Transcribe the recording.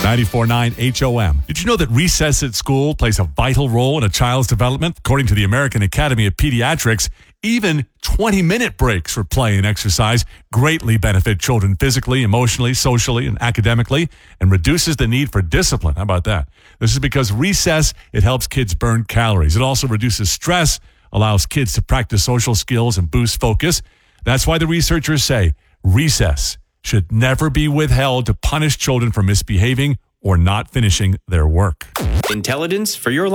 94.9 HOM. Did you know that recess at school plays a vital role in a child's development? According to the American Academy of Pediatrics, even 20-minute breaks for play and exercise greatly benefit children physically, emotionally, socially, and academically, and reduces the need for discipline. How about that? This is because recess, it helps kids burn calories. It also reduces stress, allows kids to practice social skills and boost focus. That's why the researchers say recess should never be withheld to punish children for misbehaving or not finishing their work. Intelligence for your life.